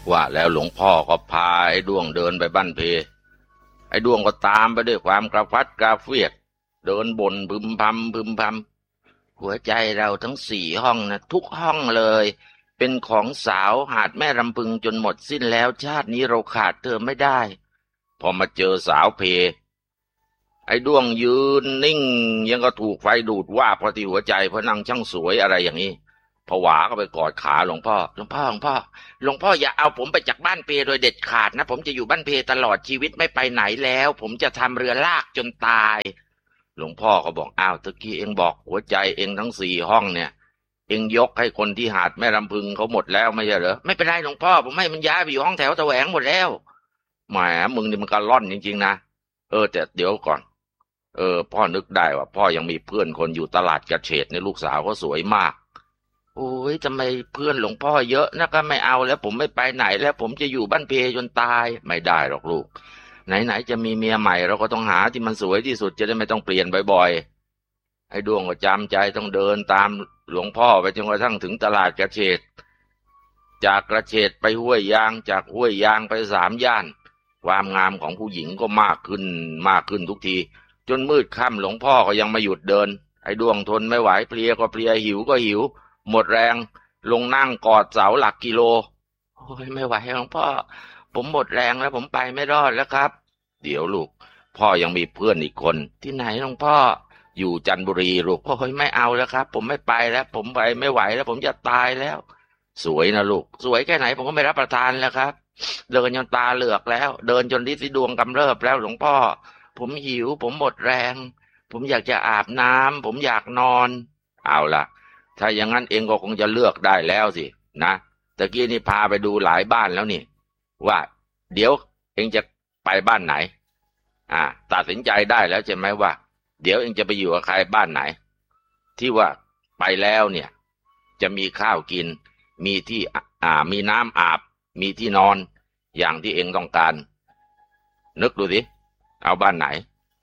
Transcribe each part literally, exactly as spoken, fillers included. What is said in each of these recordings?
ว่าแล้วหลวงพ่อก็พาไอ้ด้วงเดินไปบ้านเพไอ้ด้วงก็ตามไปด้วยความกระฟัดกระเฟียดเดินบ่นพึมพำพึมพำหัวใจเราทั้งสี่ห้องนะทุกห้องเลยเป็นของสาวหาดแม่รำพึงจนหมดสิ้นแล้วชาตินี้เราขาดเธอไม่ได้พอมาเจอสาวเพไอ้ด้วงยืนนิ่งยังก็ถูกไฟดูดว่าพอที่หัวใจเพราะนางช่างสวยอะไรอย่างนี้ผวาก็ไปกอดขาหลวงพ่อหลวงพ่อหลวงพ่อหลวงพ่ออย่าเอาผมไปจากบ้านเพโดยเด็ดขาดนะผมจะอยู่บ้านเพตลอดชีวิตไม่ไปไหนแล้วผมจะทำเรือลากจนตายหลวงพ่อก็บอกอ้าวตะกี้เองบอกหัวใจเองทั้งสี่ห้องเนี่ยเองยกให้คนที่หาดแม่ลำพึงเขาหมดแล้วไม่ใช่เหรอไม่เป็นไรหลวงพ่อผมให้มันย้ายไปอยู่ห้องแถวแสวงหมดแล้วแหมมึงนี่มันกระล่อนจริงๆนะเออแต่เดี๋ยวก่อนเออพ่อนึกได้ว่าพ่อยังมีเพื่อนคนอยู่ตลาดกระเฉดในลูกสาวก็สวยมากโอ้ยทำไมเพื่อนหลวงพ่อเยอะนะก็ไม่เอาแล้วผมไม่ไปไหนแล้วผมจะอยู่บ้านเพจนตายไม่ได้หรอกลูกไหนๆจะมีเมียใหม่เราก็ต้องหาที่มันสวยที่สุดจะได้ไม่ต้องเปลี่ยนบ่อยๆไอ้ดวงก็จำใจต้องเดินตามหลวงพ่อไปจนกระทั่งถึงตลาดกระเฉดจากกระเฉดไปห้วยยางจากห้วยยางไปสามย่านความงามของผู้หญิงก็มากขึ้นมากขึ้นทุกทีจนมืดค่ำหลวงพ่อก็ยังไม่หยุดเดินไอ้ดวงทนไม่ไหวเพลียก็เพลียหิวก็หิวหมดแรงลงนั่งกอดเสาหลักกิโลโอ้ยไม่ไหวหลวงพ่อผมหมดแรงแล้วผมไปไม่รอดแล้วครับเดี๋ยวลูกพ่อยังมีเพื่อนอีกคนที่ไหนหลวงพ่ออยู่จันทบุรีลูกโอ้ยไม่เอาแล้วครับผมไม่ไปแล้วผมไปไม่ไหวแล้วผมจะตายแล้วสวยนะลูกสวยแค่ไหนผมก็ไม่รับประทานแล้วครับเดินจนตาเหลือกแล้วเดินจนฤทธิ์ดวงกำเริบแล้วหลวงพ่อผมหิวผมหมดแรงผมอยากจะอาบน้ำผมอยากนอนเอาล่ะถ้าอย่างนั้นเองก็คงจะเลือกได้แล้วสินะตะกี้นี่พาไปดูหลายบ้านแล้วนี่ว่าเดี๋ยวเองจะไปบ้านไหนอ่าตัดสินใจได้แล้วใช่ไหมว่าเดี๋ยวเองจะไปอยู่กับใครบ้านไหนที่ว่าไปแล้วเนี่ยจะมีข้าวกินมีที่อ่ามีน้ำอาบมีที่นอนอย่างที่เองต้องการนึกดูสิเอาบ้านไหน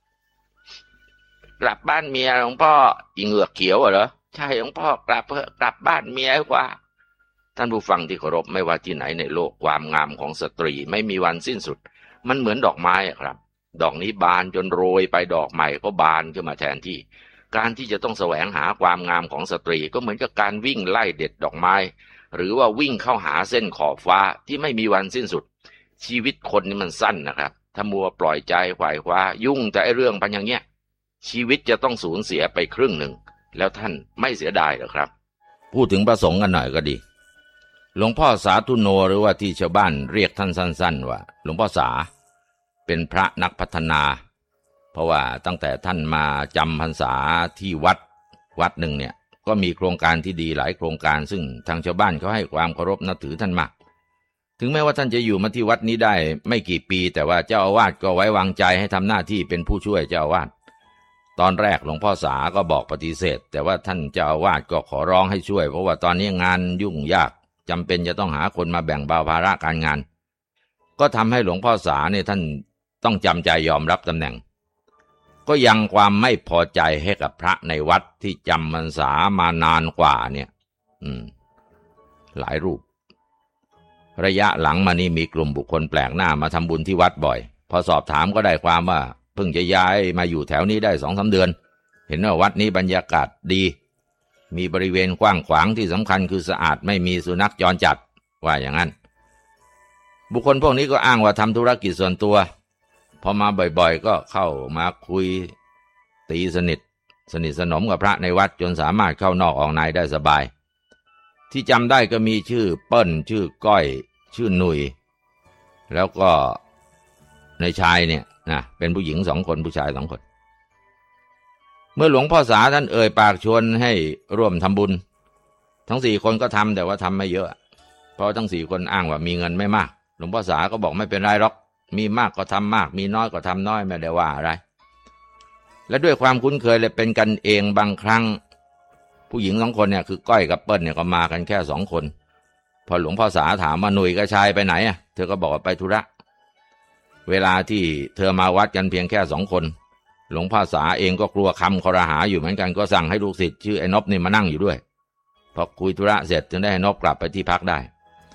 กลับบ้านเมียหลวงพ่ออีเหงือกเขียวเหรอใช่หลวงพ่อกลับเพื่อกลับบ้านเมียกว่าท่านผู้ฟังที่เคารพไม่ว่าที่ไหนในโลกความงามของสตรีไม่มีวันสิ้นสุดมันเหมือนดอกไม้ครับดอกนี้บานจนโรยไปดอกใหม่ก็บานขึ้นมาแทนที่การที่จะต้องแสวงหาความงามของสตรีก็เหมือนกับการวิ่งไล่เด็ดดอกไม้หรือว่าวิ่งเข้าหาเส้นขอบฟ้าที่ไม่มีวันสิ้นสุดชีวิตคนนี่มันสั้นนะครับถ้ามัวปล่อยใจขวายคว้ายุ่งแต่ไอ้เรื่องพันอย่างเงี้ยชีวิตจะต้องสูญเสียไปครึ่งหนึ่งแล้วท่านไม่เสียดายหรอครับพูดถึงประสงค์กันหน่อยก็ดีหลวงพ่อสาธุโนหรือว่าที่ชาวบ้านเรียกท่านสั้นๆว่าหลวงพ่อสาเป็นพระนักพัฒนาเพราะว่าตั้งแต่ท่านมาจำพรรษาที่วัดวัดหนึ่งเนี่ยก็มีโครงการที่ดีหลายโครงการซึ่งทางชาวบ้านเขาให้ความเคารพนับถือท่านมากถึงแม้ว่าท่านจะอยู่มาที่วัดนี้ได้ไม่กี่ปีแต่ว่าเจ้าอาวาสก็ไว้วางใจให้ทำหน้าที่เป็นผู้ช่วยเจ้าอาวาสตอนแรกหลวงพ่อสาก็บอกปฏิเสธแต่ว่าท่านเจ้าอาวาสก็ขอร้องให้ช่วยเพราะว่าตอนนี้งานยุ่งยากจำเป็นจะต้องหาคนมาแบ่งเบาภาระการงานก็ทำให้หลวงพ่อสาเนี่ยท่านต้องจำใจยอมรับตำแหน่งก็ยังความไม่พอใจให้กับพระในวัดที่จำพรรษามานานกว่าเนี่ยอืมหลายรูประยะหลังมานี่มีกลุ่มบุคคลแปลกหน้ามาทำบุญที่วัดบ่อยพอสอบถามก็ได้ความว่าเพิ่งจะย้ายมาอยู่แถวนี้ได้สองสาเดือนเห็นว่าวัดนี้บรรยากาศดีมีบริเวณกว้างขวางที่สำคัญคือสะอาดไม่มีสุนัขจรจัดว่าอย่างนั้นบุคคลพวกนี้ก็อ้างว่าทำธุรกิจส่วนตัวพอมาบ่อยๆก็เข้ามาคุยตีสนิทสนิทสนมกับพระในวัดจนสามารถเข้านอกออกในได้สบายที่จำได้ก็มีชื่อเปิ้ลชื่อก้อยชื่อหนุ่ยแล้วก็ในชายเนี่ยนะเป็นผู้หญิงสองคนผู้ชายสองคนเมื่อหลวงพ่อสาท่านเอ่ยปากชวนให้ร่วมทำบุญทั้งสี่คนก็ทำแต่ว่าทำไม่เยอะเพราะทั้งสี่คนอ้างว่ามีเงินไม่มากหลวงพ่อสาก็บอกไม่เป็นไรหรอกมีมากก็ทำมากมีน้อยก็ทำน้อยไม่ได้ว่าอะไรและด้วยความคุ้นเคยเลยเป็นกันเองบางครั้งผู้หญิงสองคนเนี่ยคือก้อยกับเปิ้ลเนี่ยก็มากันแค่สองคนพอหลวงพ่อสาถามว่าหนุ่ยกับชายไปไหนอ่ะเธอก็บอกว่าไปธุระเวลาที่เธอมาวัดกันเพียงแค่สองคนหลวงพ่อสาเองก็กลัวคำคอรหาอยู่เหมือนกันก็สั่งให้ลูกศิษย์ชื่อไอ้นพนี่มานั่งอยู่ด้วยพอคุยธุระเสร็จจึงได้ให้นพกลับไปที่พักได้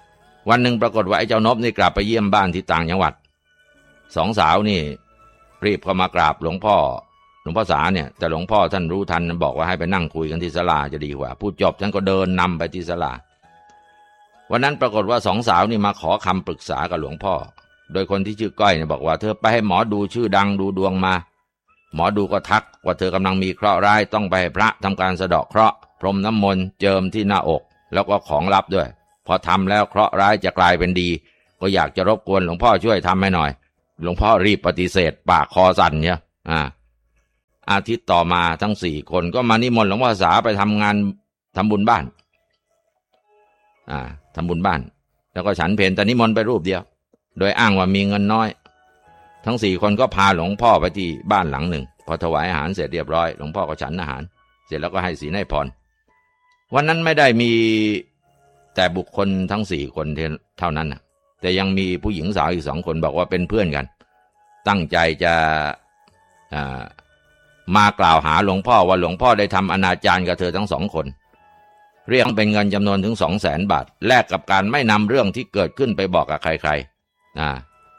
วันหนึ่งปรากฏว่าไอ้เจ้านพนี่กลับไปเยี่ยมบ้านที่ต่างจังหวัดสองสาวนี่รีบเข้ามากราบหลวงพ่อหลวงพ่อสาเนี่ยแต่หลวงพ่อท่านรู้ทันบอกว่าให้ไปนั่งคุยกันที่ศาลาจะดีกว่าพูดจบท่านก็เดินนำไปที่ศาลาวันนั้นปรากฏว่าสองสาวนี่มาขอคำปรึกษากับหลวงพ่อโดยคนที่ชื่อก้อยเนี่ยบอกว่าเธอไปให้หมอดูชื่อดังดูดวงมาหมอดูก็ทักว่าเธอกำลังมีเคราะห์ร้ายต้องไปให้พระทำการสะเดาะเคราะห์พรมน้ำมนต์เจิมที่หน้าอกแล้วก็ของลับด้วยพอทำแล้วเคราะห์ร้ายจะกลายเป็นดีก็อยากจะรบกวนหลวงพ่อช่วยทำให้หน่อยหลวงพ่อรีบปฏิเสธปากคอสั่นเนี่ยอ่าอาทิตย์ต่อมาทั้งสี่คนก็มานิมนต์หลวงพ่อสาไปทำงานทำบุญบ้านอ่าทำบุญบ้านแล้วก็ฉันเพลแต่นิมนต์ไปรูปเดียวโดยอ้างว่ามีเงินน้อยทั้งสี่คนก็พาหลวงพ่อไปที่บ้านหลังหนึ่งพอถวายอาหารเสร็จเรียบร้อยหลวงพ่อก็ฉันอาหารเสร็จแล้วก็ให้ศีลให้พรวันนั้นไม่ได้มีแต่บุคคลทั้งสี่คนเท่านั้นนะแต่ยังมีผู้หญิงสาวอีกสองคนบอกว่าเป็นเพื่อนกันตั้งใจจะอ่ามากล่าวหาหลวงพ่อว่าหลวงพ่อได้ทำอนาจารกับเธอทั้งสองคนเรียกเป็นเงินจำนวนถึงสองแสนบาทแลกกับการไม่นำเรื่องที่เกิดขึ้นไปบอกกับใครๆอ่า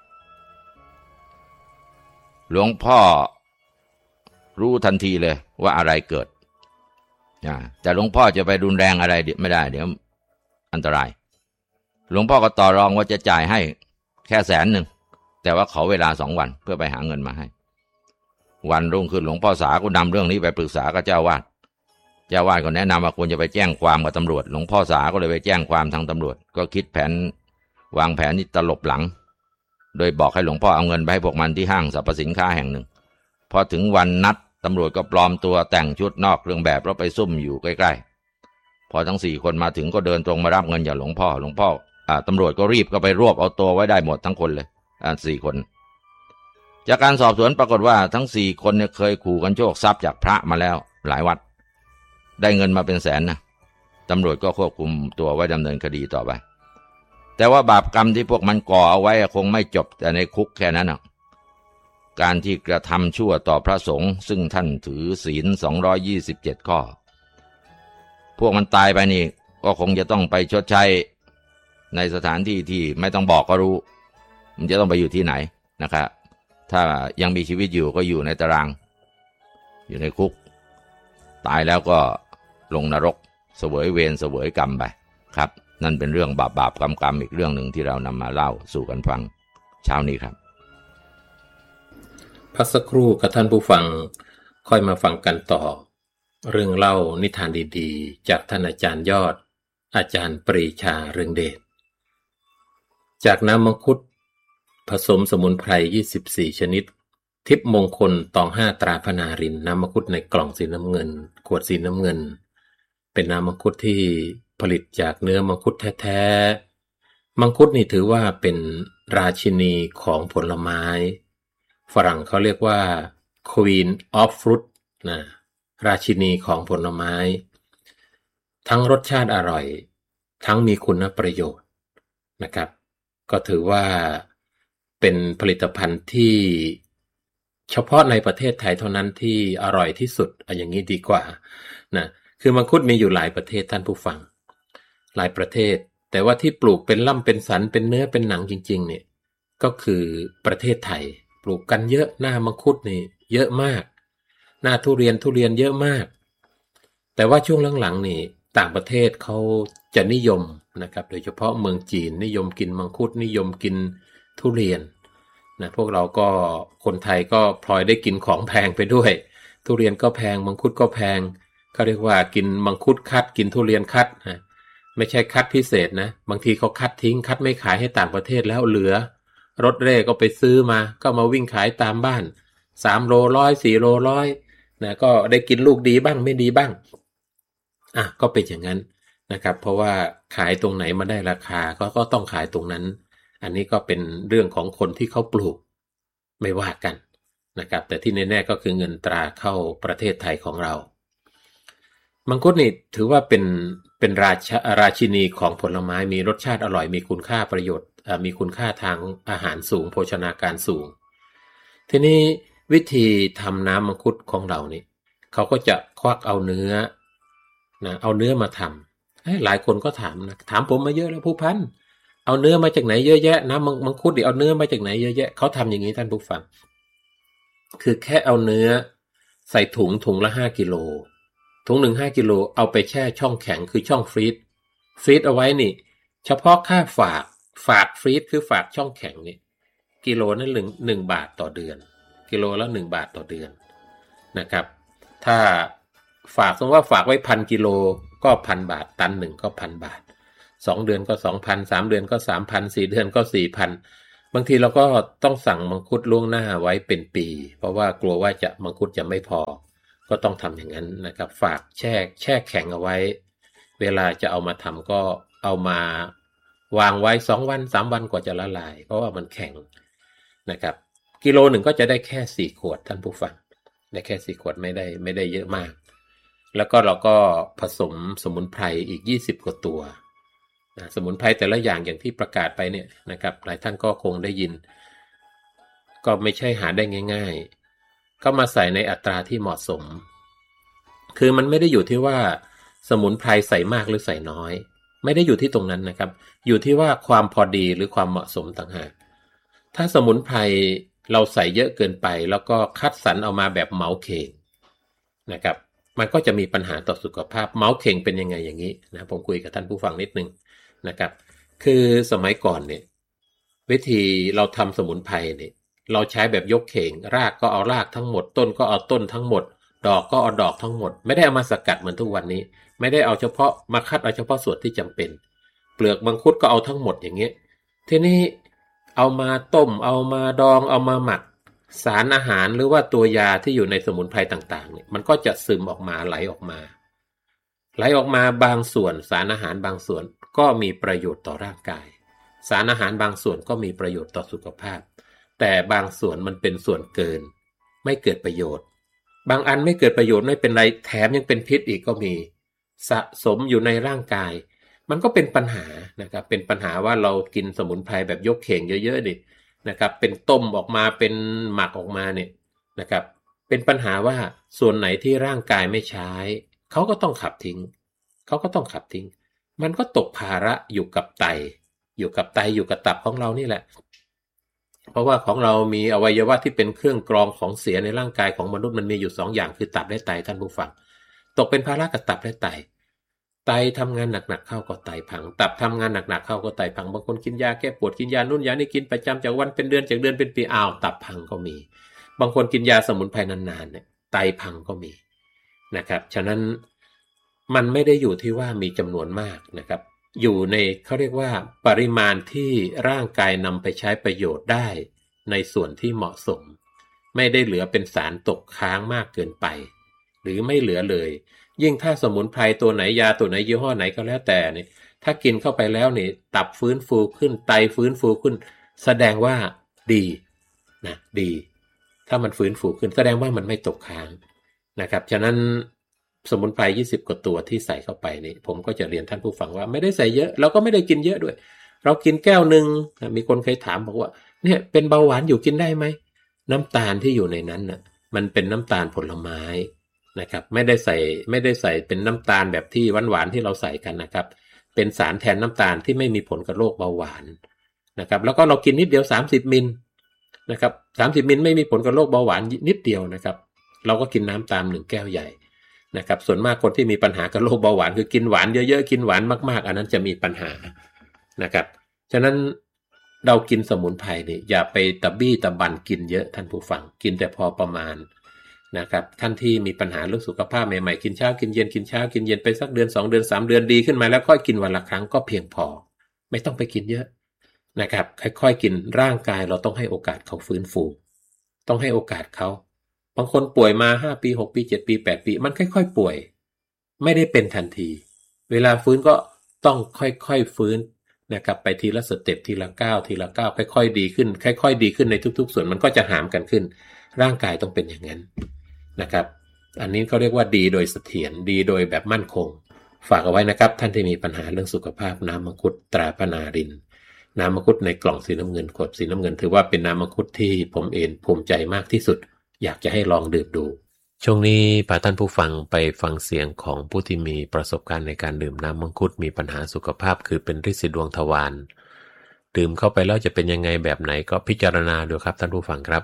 หลวงพ่อรู้ทันทีเลยว่าอะไรเกิดอ่าแต่หลวงพ่อจะไปรุนแรงอะไรไม่ได้เดี๋ยวอันตรายหลวงพ่อก็ต่อรองว่าจะจ่ายให้แค่แสนหนึ่งแต่ว่าขอเวลาสองวันเพื่อไปหาเงินมาให้วันรุ่งขึ้นหลวงพ่อสาก็นำเรื่องนี้ไปปรึกษากับเจ้าวาดเจ้าวาดก็แนะนำว่าควรจะไปแจ้งความกับตำรวจหลวงพ่อสาก็เลยไปแจ้งความทางตำรวจก็คิดแผนวางแผนที่ตลบหลังโดยบอกให้หลวงพ่อเอาเงินไปให้พวกมันที่ห้างสรรพสินค้าแห่งหนึ่งพอถึงวันนัดตำรวจก็ปลอมตัวแต่งชุดนอกเครื่องแบบแล้วไปซุ่มอยู่ใกล้ๆพอทั้งสี่คนมาถึงก็เดินตรงมารับเงินจากหลวงพ่อหลวงพ่ออ่าตำรวจก็รีบก็ไปรวบเอาตัวไว้ได้หมดทั้งคนเลยอ่าสี่คนจากการสอบสวนปรากฏว่าทั้งสี่คนเนี่ยเคยขู่กันโชคทรัพย์จากพระมาแล้วหลายวัดได้เงินมาเป็นแสนนะตำรวจก็ควบคุมตัวไว้ดำเนินคดีต่อไปแต่ว่าบาปกรรมที่พวกมันก่อเอาไว้คงไม่จบแต่ในคุกแค่นั้นนะการที่กระทำชั่วต่อพระสงฆ์ซึ่งท่านถือศีลสองร้อยยี่สิบเจ็ดข้อพวกมันตายไปนี่ก็คงจะต้องไปชดใช้ในสถานที่ที่ไม่ต้องบอกก็รู้มันจะต้องไปอยู่ที่ไหนนะครับถ้ายังมีชีวิตอยู่ก็อยู่ในตารางอยู่ในคุกตายแล้วก็ลงนรกเสวยเวรเสวยกรรมไปครับนั่นเป็นเรื่องบาปบาปกรรมกรรมอีกเรื่องหนึ่งที่เรานำมาเล่าสู่กันฟังเช้านี้ครับพักสักครู่กับท่านผู้ฟังค่อยมาฟังกันต่อเรื่องเล่านิทานดีๆจากท่านอาจารย์ยอดอาจารย์ปรีชาเรืองเดชจากน้ำมังคุดผสมสมุนไพรยี่สิบสี่ชนิดทิพมงคลตองห้าตราพนารินน้ำมังคุดในกล่องสีน้ำเงินขวดสีน้ำเงินเป็นน้ำมังคุดที่ผลิตจากเนื้อมังคุดแท้ๆมังคุดนี่ถือว่าเป็นราชินีของผลไม้ฝรั่งเขาเรียกว่า Queen of Fruit นะราชินีของผลไม้ทั้งรสชาติอร่อยทั้งมีคุณประโยชน์นะครับก็ถือว่าเป็นผลิตภัณฑ์ที่เฉพาะในประเทศไทยเท่านั้นที่อร่อยที่สุดอย่างนี้ดีกว่านะคือมังคุดมีอยู่หลายประเทศท่านผู้ฟังหลายประเทศแต่ว่าที่ปลูกเป็นล่ำเป็นสันเป็นเนื้อเป็นหนังจริงๆเนี่ยก็คือประเทศไทยปลูกกันเยอะหน้ามังคุดนี่เยอะมากหน้าทุเรียนทุเรียนเยอะมากแต่ว่าช่วงหลังๆนี่ต่างประเทศเขาจะนิยมนะครับโดยเฉพาะเมืองจีนนิยมกินมังคุดนิยมกินทุเรียนนะพวกเราก็คนไทยก็พลอยได้กินของแพงไปด้วยทุเรียนก็แพงมังคุดก็แพงเขาเรียกว่ากินมังคุดคัดกินทุเรียนคัดนะไม่ใช่คัดพิเศษนะบางทีเขาคัดทิ้งคัดไม่ขายให้ต่างประเทศแล้วเหลือรถเร่ก็ไปซื้อมาก็มาวิ่งขายตามบ้านสามโลร้อยสี่โลร้อยนะก็ได้กินลูกดีบ้างไม่ดีบ้างอ่ะก็เป็นอย่างนั้นนะครับเพราะว่าขายตรงไหนมาได้ราคาก็ก็ต้องขายตรงนั้นอันนี้ก็เป็นเรื่องของคนที่เขาปลูกไม่ว่ากันนะครับแต่ที่แน่ๆก็คือเงินตราเข้าประเทศไทยของเรามังคุดนี่ถือว่าเป็นเป็นราชราชินีของผลไม้มีรสชาติอร่อยมีคุณค่าประโยชน์มีคุณค่าทางอาหารสูงโภชนาการสูงทีนี้วิธีทำน้ำมังคุดของเรานี่เขาก็จะควักเอาเนื้อนะเอาเนื้อมาทำหลายคนก็ถามนะถามผมมาเยอะแล้วผู้พันเอาเนื้อมาจากไหนเยอะแยะน้ำมังคุดดิเอาเนื้อมาจากไหนเยอะแยะเขาทำอย่างนี้ท่านผู้ฟังคือแค่เอาเนื้อใส่ถุงถุงละห้ากิโลถุงหนึ่งห้ากิโลเอาไปแช่ช่องแข็งคือช่องฟรีซฟรีซเอาไว้นี่เฉพาะค่าฝากฝากฟรีซคือฝากช่องแข็งนี่กิโลนั้นหนึ่งหนึ่งบาทต่อเดือนกิโลละหนึ่งบาทต่อเดือนนะครับถ้าฝากสมมติว่าฝากไว้พันกิโลก็พันบาทตันหนึ่งก็พันบาทสองเดือนก็สองพันสามเดือนก็สามพันสี่เดือนก็สี่พันบางทีเราก็ต้องสั่งมังคุดล่วงหน้าไว้เป็นปีเพราะว่ากลัวว่าจะมังคุดจะไม่พอก็ต้องทำอย่างนั้นนะครับฝากแช่แช่แข็งเอาไว้เวลาจะเอามาทำก็เอามาวางไว้สองวันสามวันกว่าจะละลายเพราะว่ามันแข็งนะครับกิโลหนึ่งก็จะได้แค่สี่ขวดท่านผู้ฟังได้แค่สี่ขวดไม่ได้ไม่ได้เยอะมากแล้วก็เราก็ผสมสมุนไพรอีกยี่สิบกว่าตัวนะสมุนไพรแต่ละอย่างอย่างที่ประกาศไปเนี่ยนะครับหลายท่านก็คงได้ยินก็ไม่ใช่หาได้ง่ายๆก็มาใส่ในอัตราที่เหมาะสมคือมันไม่ได้อยู่ที่ว่าสมุนไพรใส่มากหรือใส่น้อยไม่ได้อยู่ที่ตรงนั้นนะครับอยู่ที่ว่าความพอดีหรือความเหมาะสมต่างหากถ้าสมุนไพรเราใส่เยอะเกินไปแล้วก็คัดสรรเอามาแบบเหมาเข่งนะครับมันก็จะมีปัญหาต่อสุขภาพเหมาเข่งเป็นยังไงอย่างนี้นะผมคุยกับท่านผู้ฟังนิดนึงนะครับคือสมัยก่อนเนี่ยวิธีเราทำสมุนไพรเนี่ยเราใช้แบบยกเข่งรากก็เอารากทั้งหมดต้นก็เอาต้นทั้งหมดดอกก็เอาดอกทั้งหมดไม่ได้เอามาสกัดเหมือนทุกวันนี้ไม่ได้เอาเฉพาะมาคัดเอาเฉพาะส่วนที่จำเป็นเปลือกมังคุดก็เอาทั้งหมดอย่างเงี้ยทีนี้เอามาต้มเอามาดองเอามาหมักสารอาหารหรือว่าตัวยาที่อยู่ในสมุนไพรต่างๆเนี่ยมันก็จะซึมออกมาไหลออกมาไหลออกมาบางส่วนสารอาหารบางส่วนก็มีประโยชน์ต่อร่างกายสารอาหารบางส่วนก็มีประโยชน์ต่อสุขภาพแต่บางส่วนมันเป็นส่วนเกินไม่เกิดประโยชน์บางอันไม่เกิดประโยชน์ไม่เป็นไรแถมยังเป็นพิษอีกก็มีสะสมอยู่ในร่างกายมันก็เป็นปัญหานะครับเป็นปัญหาว่าเรากินสมุนไพรแบบยกเข่งเยอะๆดินะครับเป็นต้มออกมาเป็นหมักออกมาเนี่ยนะครับเป็นปัญหาว่าส่วนไหนที่ร่างกายไม่ใช้เขาก็ต้องขับทิ้งเขาก็ต้องขับทิ้งมันก็ตกภาระอยู่กับไตอยู่กับไตอยู่กับตับของเรานี่แหละเพราะว่าของเรามีอวัยวะที่เป็นเครื่องกรองของเสียในร่างกายของมนุษย์มันมีอยู่สองอย่างคือตับและไตท่านผู้ฟังตกเป็นภาระกับตับและไตไตทำงานหนักๆเข้าก็ไตพังตับทำงานหนักๆเข้าก็ไตพังบางคนกินยาแก้ปวดกินยานู่นยานี่กินประจำจากวันเป็นเดือนจากเดือนเป็นปีอ้าวตับพังก็มีบางคนกินยาสมุนไพรนานๆเนี่ยไตพังก็มีนะครับฉะนั้นมันไม่ได้อยู่ที่ว่ามีจำนวนมากนะครับอยู่ในเขาเรียกว่าปริมาณที่ร่างกายนำไปใช้ประโยชน์ได้ในส่วนที่เหมาะสมไม่ได้เหลือเป็นสารตกค้างมากเกินไปหรือไม่เหลือเลยยิ่งถ้าสมุนไพรตัวไหนยาตัวไหนยี่ห้อไหนก็แล้วแต่เนี่ยถ้ากินเข้าไปแล้วเนี่ยตับฟื้นฟูขึ้นไตฟื้นฟูขึ้นแสดงว่าดีนะดีถ้ามันฟื้นฟูขึ้นแสดงว่ามันไม่ตกค้างนะครับฉะนั้นสมุนไพรยี่สิบกว่าตัวที่ใส่เข้าไปนี่ผมก็จะเรียนท่านผู้ฟังว่าไม่ได้ใส่เยอะเราก็ไม่ได้กินเยอะด้วยเรากินแก้วนึงมีคนเคยถามบอกว่าเนี่ยเป็นเบาหวานอยู่กินได้ไหมน้ำตาลที่อยู่ในนั้นน่ะมันเป็นน้ำตาลผลไม้นะครับไม่ได้ใส่ไม่ได้ใส่เป็นน้ำตาลแบบที่หวานๆที่เราใส่กันนะครับเป็นสารแทนน้ำตาลที่ไม่มีผลกับโรคเบาหวานนะครับแล้วก็เรากินนิดเดียวสามสิบมิลนะครับสามสิบมิลไม่มีผลกับโรคเบาหวานนิดเดียวนะครับเราก็กินน้ำตามหนึ่งแก้วใหญ่นะครับส่วนมากคนที่มีปัญหากับโรคเบาหวานคือกินหวานเยอะๆกินหวานมากๆอันนั้นจะมีปัญหานะครับฉะนั้นเรากินสมุนไพรนี่อย่าไปตะบี้ตะบันกินเยอะท่านผู้ฟังกินแต่พอประมาณนะครับท่านที่มีปัญหาเรื่องสุขภาพใหม่ๆกินเช้ากินเย็นกินเช้ากินเย็นไปสักเดือนสองเดือนสามเดือนดีขึ้นมาแล้วค่อยกินวันละครั้งก็เพียงพอไม่ต้องไปกินเยอะนะครับค่อยๆกินร่างกายเราต้องให้โอกาสเขาฟื้นฟูต้องให้โอกาสเขาบางคนป่วยมาห้าปีหกปีเจ็ดปีแปดปีมันค่อยๆป่วยไม่ได้เป็นทันทีเวลาฟื้นก็ต้องค่อยๆฟื้นนะครับไปทีละสเต็ปทีละก้าวทีละก้าวค่อยๆดีขึ้นค่อยๆดีขึ้นในทุกๆส่วนมันก็จะหามกันขึ้นร่างกายต้องเป็นอย่างนั้นนะครับอันนี้เขาเรียกว่าดีโดยเสถียรดีโดยแบบมั่นคงฝากเอาไว้นะครับท่านที่มีปัญหาเรื่องสุขภาพน้ำมังคุดตราพนารินน้ำมังคุดในกล่องสีน้ำเงินขวดสีน้ำเงินถือว่าเป็นน้ำมังคุดที่ผมเองภูมิใจมากที่สุดอยากจะให้ลองดื่มดูช่วงนี้พาท่านผู้ฟังไปฟังเสียงของผู้ที่มีประสบการณ์ในการดื่มน้ำมังคุดมีปัญหาสุขภาพคือเป็นฤทธิ์สีดวงทวารดื่มเข้าไปแล้วจะเป็นยังไงแบบไหนก็พิจารณาดูครับท่านผู้ฟังครับ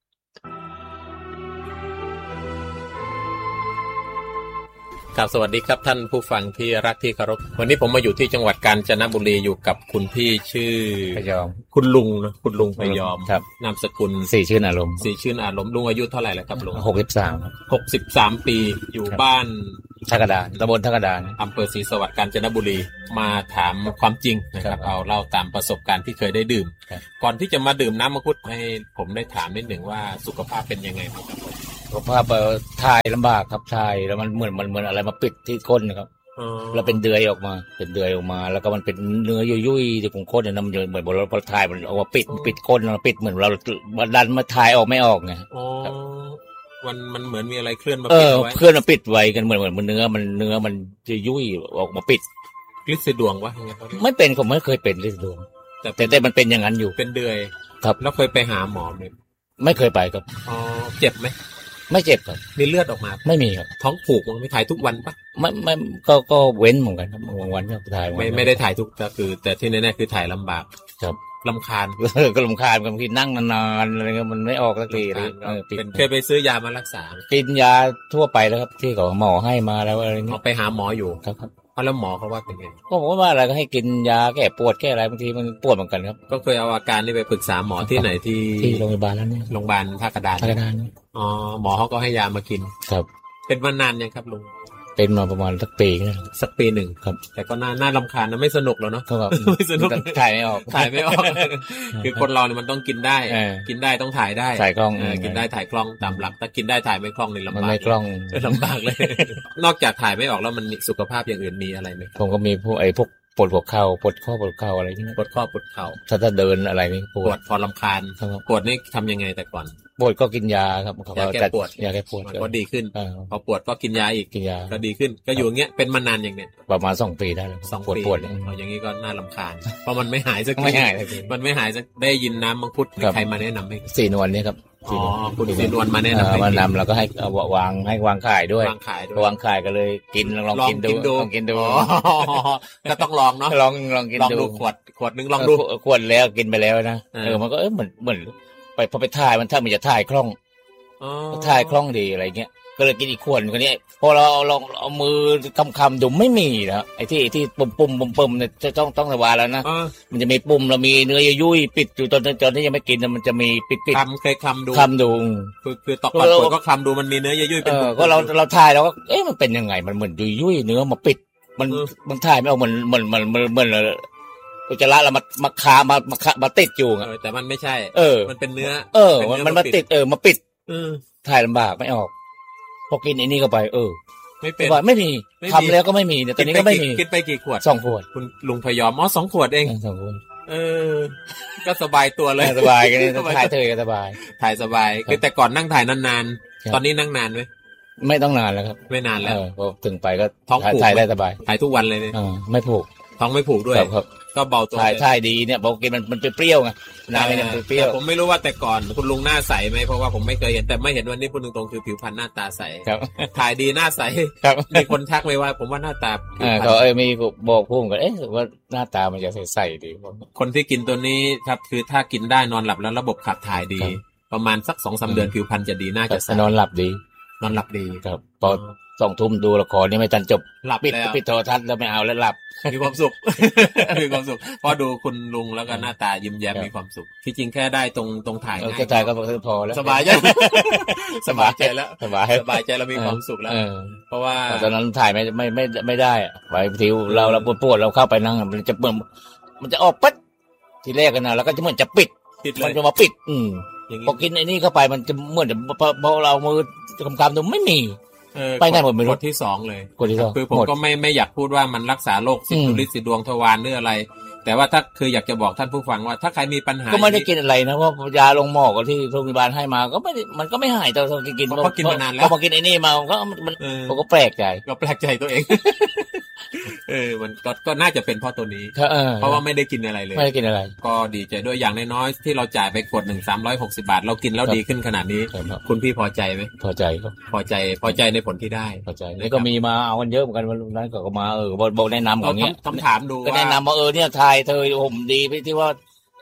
ครับสวัสดีครับท่านผู้ฟังที่รักที่เคารพวันนี้ผมมาอยู่ที่จังหวัดกาญจนบุรีอยู่กับคุณพี่ชื่อพยอมคุณลุงนะคุณลุงพยอมครับนามสกุลสีชื่นอารมณ์สีชื่นอารมณ์ลุงอายุเท่าไหร่แล้วครับลุงหกสิบสามครับหกสิบสามปีอยู่บ้านท่ากระดานตำบลท่ากระดานอำเภอศรีสวัสดิ์กาญจนบุรีมาถามความจริงนะครับเอาเล่าตามประสบการณ์ที่เคยได้ดื่มก่อนที่จะมาดื่มน้ำมังคุดให้ผมได้ถามนิดหนึ่งว่าสุขภาพเป็นยังไงครับสุขภาพถ่ายลำบากครับถ่ายแล้วมันเหมือนมันเหมือนอะไรมาปิดที่ก้นนะครับแล้วเป็นเดือยออกมาเป็นเดือยออกมาแล้วก็มันเป็นเนื้อยุ่ยๆที่ของก้นเนี่ยมันเหมือนเราพอถ่ายมันออกมาปิดปิดก้นมันปิดเหมือนเราดันมาถ่ายออกไม่ออกไงมันมันเหมือนมีอะไรเคลื่อนมาปิดไว้เคลื่อนมาปิดไว้กันเหมือนเหมือนเนื้อมันเนื้อมันจะยุ่ยออกมาปิดลิซิดวงวะไม่เป็นผมไม่เคยเป็นลิซิดวงแต่แต่มันเป็นอย่างนั้นอยู่เป็นเดือยครับแล้วเคยไปหาหมอไหมไม่เคยไปครับอ๋อเจ็บไหมไม่เจ็บครับมีเลือดออกมาไม่มีครับท้องผูกมันไม่ถ่ายทุกวันปะไม่ไม่ก็ก็เว้นเหมือนกันครับบางวันก็ถ่ายไม่ไม่ได้ถ่ายทุกก็คือแต่ที่แน่ๆคือถ่ายลำบากครับลำคาญก็ลำคาญบางทีนั่งนานๆอะไรเงี้ยมันไม่ออกสักทีเลยเป็นเคยไปซื้อยามารักษากินยาทั่วไปแล้วครับที่เขาหมอให้มาแล้วอะไรเงี้ยไปหาหมออยู่ครับครับแล้วหมอเขาว่าเป็นไงก็บอกว่าอะไรก็ให้กินยาแก้ปวดแก้อะไรบางทีมันปวดเหมือนกันครับก็เคยเอาอาการนี้ไปปรึกษาหมอที่ไหนที่ที่โรงพยาบาลแล้วเนี่ยโรงพยาบาลท่ากระดานท่ากระดานอ๋อหมอเขาก็ให้ยามากินครับเป็นมานานยังครับลุงเป็นมาประมาณสักปีนะสักปีหนึ่งครับแต่ก็น่าน่ารำคาญนะไม่สนุกแล้วเนาะครับไม่สนุกถ่ายไม่ออกถ่ายไม่ออกคือคนเราเนี่ยมันต้องกินได้กินได้ต้องถ่ายได้ถ่ายคล่องกินได้ถ่ายคล่องตามหลักถ้ากินได้ถ่ายไม่คล่องนี่ลำบากไม่คล่องลำบากเลยนอกจากถ่ายไม่ออกแล้วมันสุขภาพอย่างอื่นมีอะไรไหมผมก็มีพวกไอ้พวกปวดหัวเข่าปวดข้อปวดเข่าอะไรนี่ปวดข้อปวดเข่าถ้าถ้าเดินอะไรนี่ปวดพอลำคาญปวดนี่ทำยังไงแต่ก่อนปวดก็กินยาครับยาแก้ปวดยาแก้ปวดก็ดีขึ้นพอปวดก็กินยาอีกกินยาก็ดีขึ้นก็อยู่อย่างเงี้ยเป็นมานานอย่างเนี้ยประมาณสองปีได้แล้วสองปีปวดอย่างงี้ก็น่ารำคาญเพราะมันไม่หายสักทีไม่หายมันไม่หายสักได้ยินน้ำมังคุดใครมาแนะนำให้สีนวลเนี่ยครับอ๋อคุณสีนวลมาแนะนำมานำแล้วก็ให้เอาวางให้วางขายด้วยวางขายด้วยวางขายก็เลยกินลองกินดูลองกินดูก็ต้องลองเนาะลองลองกินดูขวดขวดนึงลองดูขวดแล้วกินไปแล้วนะเออมันก็เออเหมือนเหมือนไปพอไปถ่ายมันถ้ามันจะถ่ายคล่องถ่ายคล่องดีอะไรเงี้ยก็เลยกินอีกขวดคนนี้พอเราลองเอามือคำคำดูไม่มีนะไอ้ที่ที่ปุ่มปุ่มปุ่มปุ่มเนี่ยจะต้องต้องสวาแล้วนะมันจะมีปุ่มเรามีเนื้อยุ่ยปิดอยู่ตอนตอนที่ยังไม่กินมันจะมีปิดปิดคำเคยคำดูคำดูคือคือตอกปัดขวดก็คำดูมันมีเนื้อยุ่ยเป็นก็เราเราถ่ายแล้วก็เอ๊ะมันเป็นยังไงมันเหมือนยุ่ยเนื้อมาปิดมันมันถ่ายไม่ออกเหมือนเหมือนเหมือนเหมือนเหมือนอุจจาระเรามามาคามามามาติดอยู่ไงแต่มันไม่ใช่เออมันเป็นเนื้อเออมันมาติดเออมาปิดถ่ายลำบากไม่ออกพอกินไอ้นี่เข้าไปเออไม่เป็นไม่มีทำแล้วก็ไม่มีเนี่ยตอนนี้ก็ไม่มีกินไปกี่ขวดสองขวดคุณลุงพยอมอ๋อสองขวดเองสองขวดเออก็สบายตัวเลยสบายกันถ่ายเธอก็สบายถ่ายสบายคือแต่ก่อนนั่งถ่ายนานๆตอนนี้นั่งนานไหมไม่ต้องนานแล้วครับไม่นานแล้วพอถึงไปก็ท้องผูกถ่ายได้สบายถ่ายทุกวันเลยเนี่ยไม่ผูกท้องไม่ผูกด้วยครับก็เบาตัวถ่ายถ่ายดีเนี่ยบอกกินมันมันเปรี้ยวไงน้ำมันเปรี้ยวผมไม่รู้ว่าแต่ก่อนคุณลุงหน้าใสไหมเพราะว่าผมไม่เคยเห็นแต่ไม่เห็นวันนี้พูดตรงๆคือผิวพรรณหน้าตาใสถ่ายดีหน้าใสมีคนทักไหมว่าผมว่าหน้าตาเขาเอ้ยมีบอกพุ่งกันเอ๊ะว่าหน้าตามันจะใสๆดีคนที่กินตัวนี้ครับคือถ้ากินได้นอนหลับแล้วระบบขับถ่ายดีประมาณสักสองสามเดือนผิวพรรณจะดีน่าจะนอนหลับดีนอนหลับดีครับพอสองทุ่มดูละครนี่ไม่ทันจบหลับปิดปิดโทรทัศน์แล้วไม่เอาแล้วหลับมีความสุขมีความสุขพอดูคุณลุงแล้วก็หน้าตายิ้มแย้มมีความสุขที่จริงแค่ได้ตรงตรงถ่ายง่ายก็ถ่ายก็พอแล้วสบายใจสบายใจแล้วสบายสบายใจแล้วมีความสุขแล้วเพราะว่าตอนนั้นถ่ายไม่ไม่ไม่ไม่ได้ไปทีเราเราปวดเราเข้าไปนั่งมันจะเปิดมันจะออกปั๊บทีแรกกันนะแล้วก็จะเหมือนจะปิดมันจะมาปิดอืมพอกินไอ้นี่เข้าไปมันจะเหมือนพอเรามือคำคำดูไม่มีไปไหนหมดไม่รู้กดที่สองเลยกดที่สองคือผมก็ไม่ไม่อยากพูดว่ามันรักษาโรคซิฟิลิสสีดวงทวารหรืออะไรแต่ว่าถ้าคืออยากจะบอกท่านผู้ฟังว่าถ้าใครมีปัญหาก็ไม่ได้กินอะไรนะเพราะยาลงหมอกที่โรงพยาบาลให้มาก็ไม่มันก็ไม่หายแต่เรากินเพราะกินมานานแล้วพอกินไอ้นี่มาก็มันผมก็แปลกใจก็แปลกใจตัวเองเออมันก็ก็น่าจะเป็นเพราะตัวนี้เพราะว่าไม่ได้กินอะไรเลยไม่ได้กินอะไรก็ดีใจด้วยอย่างน้อยๆที่เราจ่ายไปขวดหนึ่งสามร้อยหกสิบาทเรากินแล้วดีขึ้นขนาดนี้คุณพี่พอใจไหมพอใจครับพอใจพอใจในผลที่ได้พอใจแล้วก็มีมาเอากันเยอะเหมือนกันวันนั้นก็มาเออบอกแนะนำอย่างเงี้ยคำถามดูก็แนะนำว่าเออเนี่ยทายเธอผมดีที่ว่า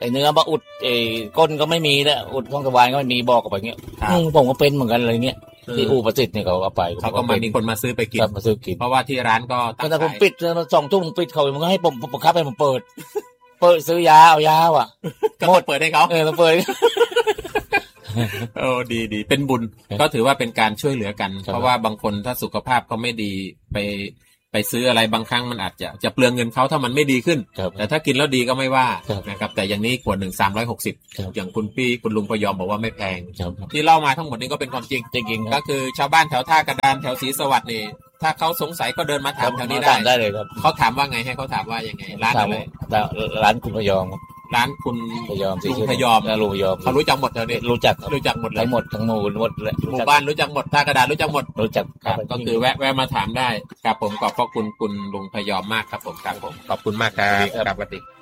ไอ้เนื้อมาอุดไอ้ก้นก็ไม่มีแล้วอุดท้องทวารก็ไม่มีบอกกับไปเงี้ยผมก็เป็นเหมือนกันอะไรเงี้ยที่อู่ประสิทธิ์เนี่ยเขาเอาไปเขาก็มามีคนมาซื้อไปกินมาซื้อกินเพราะว่าที่ร้านก็ก็แต่ผมปิดแล้วสองทุ่มปิดเขามันก็ให้ผมบังคับให้ผมเปิดเปิดซื้อยาเอายาว่ะก็เปิดให้เขาเออเปิดโอ้ดีดีเป็นบุญก็ถือว่าเป็นการช่วยเหลือกันเพราะว่าบางคนถ้าสุขภาพเขาไม่ดีไปไปซื้ออะไรบางครั้งมันอาจจะจะเปลืองเงินเขาถ้ามันไม่ดีขึ้นแต่ถ้ากินแล้วดีก็ไม่ว่านะครับแต่อย่างนี้ขวดหนึ่งสามร้อยหกสิบอย่างคุณพี่คุณลุงพยอมบอกว่าไม่แพงที่เล่ามาทั้งหมดนี้ก็เป็นความจริงจริงๆก็คือชาวบ้านแถวท่ากระดานแถวศรีสวัสดิ์นี่ถ้าเขาสงสัยก็เดินมาถามแถวนี้ได้ได้เลยครับเขาถามว่าไงให้เขาถามว่ายังไงร้านอะไรร้านคุณพยอมร้านคุณพยอมลุงพยอมลุงพยอมเขารู้จักหมดเลยรู้จักรู้จักหมดเลยทั้งหมดทั้งหมู่หมดเลยหมู่บ้านรู้จักหมดท่ากระดานรู้จักหมดรู้จักครับก็คือแวะแวะมาถามได้ครับผมขอบพระคุณคุณลุงพยอมมากครับผมครับผมขอบคุณมากครับครับสวัสดี